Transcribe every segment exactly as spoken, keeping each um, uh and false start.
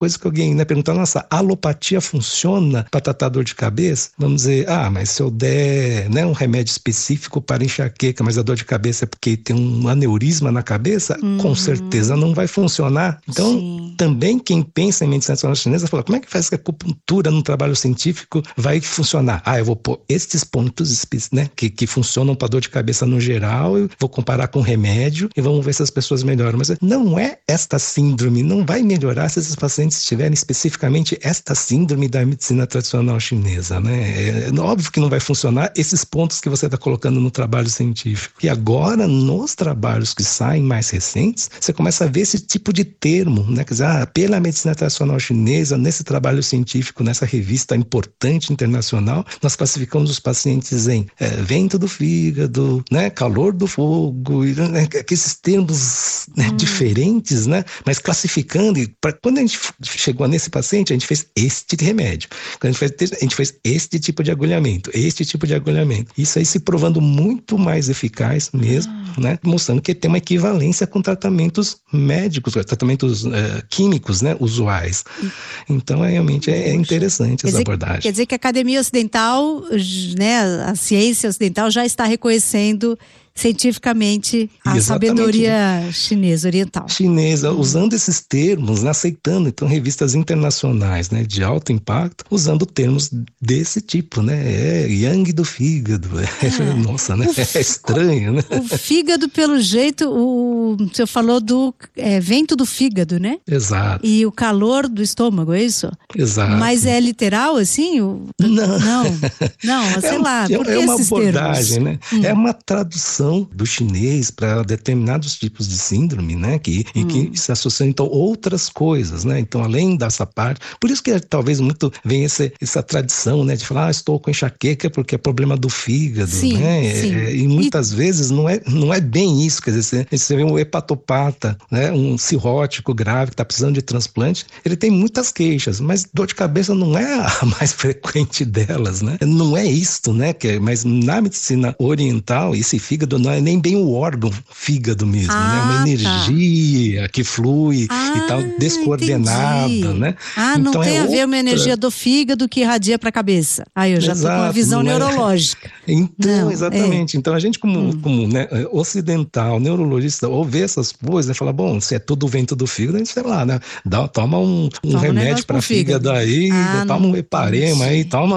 coisa que alguém, né, perguntar, nossa, a alopatia funciona para tratar dor de cabeça? Vamos dizer, ah, mas se eu der, né, um remédio específico para enxaqueca, mas a dor de cabeça é porque tem um aneurisma na cabeça, uhum. com certeza não vai funcionar. Então, Sim. também quem pensa em medicina tradicional chinesa fala, como é que faz que a acupuntura no trabalho científico vai funcionar? Ah, eu vou pôr estes pontos, né, que, que funcionam para dor de cabeça no geral, eu vou comparar com remédio e vamos ver se as pessoas melhoram. Mas não é esta síndrome, não vai melhorar se esses pacientes tiverem especificamente esta síndrome da medicina tradicional chinesa, né? É óbvio que não vai funcionar esses pontos que você está colocando no trabalho científico. E agora, nos trabalhos que saem mais recentes, você começa a ver esse tipo de termo, né? Quer dizer, ah, pela medicina tradicional chinesa, nesse trabalho científico, nessa revista importante internacional, nós classificamos os pacientes em é, vento do fígado, né? Calor do fogo, né? Esses termos, né, hum. diferentes, né? Mas classificando, e pra, quando a gente chegou nesse paciente, a gente fez este remédio. Quando a gente fez, a gente fez este tipo de agulhamento, este tipo de agulhamento. Isso aí se provando muito mais eficaz mesmo, ah. né? Mostrando que tem uma equivalência com tratamentos médicos, tratamentos uh, químicos, né? Usuais. Então, é, realmente é, é interessante essa dizer, abordagem. Quer dizer que a Academia Ocidental, né, a ciência ocidental já está reconhecendo cientificamente a Exatamente. Sabedoria chinesa, oriental. Chinesa, hum. usando esses termos, né, aceitando então revistas internacionais, né, de alto impacto, usando termos desse tipo, né, é yang do fígado, é. nossa, né, é estranho, né. O fígado, pelo jeito, o, o senhor falou do é, vento do fígado, né? Exato. E o calor do estômago, é isso? Exato. Mas é literal, assim? O... Não. Não, não, sei é, lá, por que é uma esses abordagem, termos? né, hum. é uma tradução do chinês para determinados tipos de síndrome, né, que, hum. e que se associam então outras coisas, né, então além dessa parte, por isso que talvez muito vem essa, essa tradição, né, de falar, ah, estou com enxaqueca porque é problema do fígado, sim, né, sim. É, e muitas e... vezes não é, não é bem isso, quer dizer, você, você vê um hepatopata, né, um cirrótico grave que está precisando de transplante, ele tem muitas queixas, mas dor de cabeça não é a mais frequente delas, né, não é isto, né, que, mas na medicina oriental, esse fígado não é nem bem o órgão fígado mesmo, ah, né? Uma energia tá. que flui ah, e tal, descoordenada, entendi. Né? Ah, então não tem é a ver outra... uma energia do fígado que irradia para a cabeça. Aí eu já Exato, tô com uma visão neurológica. É... Então, não, exatamente. É. Então a gente como, hum. como né, ocidental, neurologista, ou vê essas coisas, né, fala, bom, se é tudo vento do fígado, a gente sei lá, né? Dá, toma um, um toma remédio um para fígado, fígado aí, ah, toma um heparema aí, toma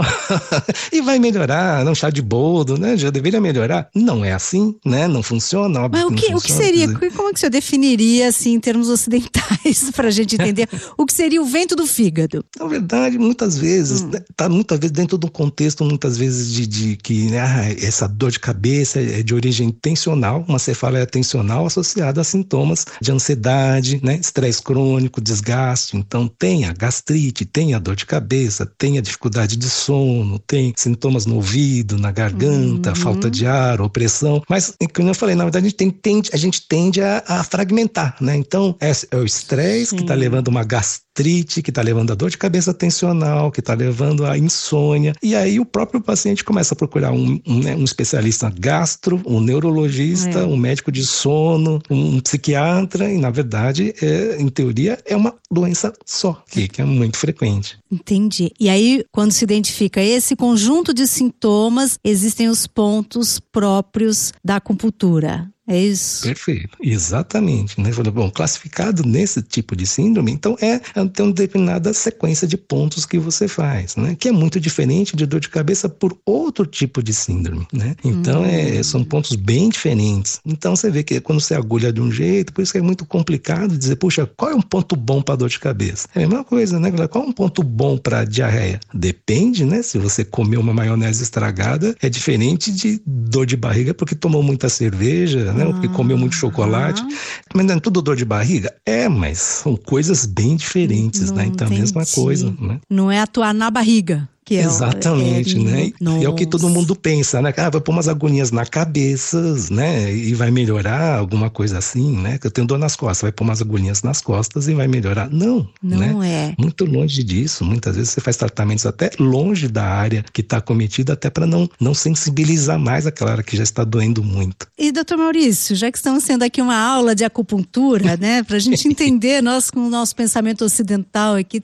e vai melhorar, não chá de boldo, né? Já deveria melhorar. Não é assim, né? Não funciona, óbvio. Mas o que, que o que seria, como é que você definiria assim em termos ocidentais para a gente entender o que seria o vento do fígado? Na verdade, muitas vezes, hum. tá muitas vezes dentro de um contexto, muitas vezes de, de que né, ah, essa dor de cabeça é de origem tensional, uma cefaleia tensional associada a sintomas de ansiedade, né, estresse crônico, desgaste. Então tem a gastrite, tem a dor de cabeça, tem a dificuldade de sono, tem sintomas no ouvido, na garganta, uhum. falta de ar, opressão. Mas, como eu falei, na verdade a gente, tem, tende, a, gente tende a, a fragmentar, né? Então é, é o estresse que está levando uma gastrite, que está levando a dor de cabeça tensional, que está levando a insônia. E aí o próprio paciente começa a procurar um, um, né, um especialista gastro, um neurologista, é. um médico de sono, um psiquiatra, e na verdade, é, em teoria, é uma doença só, que, que é muito frequente. Entendi. E aí, quando se identifica esse conjunto de sintomas, existem os pontos próprios da acupuntura. É isso? Perfeito, exatamente, né? Bom, classificado nesse tipo de síndrome, então é, é tem uma determinada sequência de pontos que você faz, né? Que é muito diferente de dor de cabeça por outro tipo de síndrome, né? Então hum. é, são pontos bem diferentes. Então você vê que quando você agulha de um jeito, por isso que é muito complicado dizer, puxa, qual é um ponto bom para dor de cabeça? É a mesma coisa, né? Qual é um ponto bom para diarreia? Depende, né? Se você comeu uma maionese estragada, é diferente de dor de barriga porque tomou muita cerveja, né? Porque comeu muito chocolate. Uhum. Mas não é tudo dor de barriga? É, mas são coisas bem diferentes, não né? Então é a mesma coisa, né? Não é atuar na barriga. Que é, Exatamente, é, né? Nossa. E é o que todo mundo pensa, né? Ah, vai pôr umas agulhinhas na cabeça, né? E vai melhorar alguma coisa assim, né? Que eu tenho dor nas costas, vai pôr umas agulhinhas nas costas e vai melhorar. Não, Não né? é. Muito longe disso. Muitas vezes você faz tratamentos até longe da área que está cometida, até para não, não sensibilizar mais aquela área que já está doendo muito. E, doutor Maurício, já que estamos sendo aqui uma aula de acupuntura, né? Para a gente entender nós com o nosso pensamento ocidental aqui,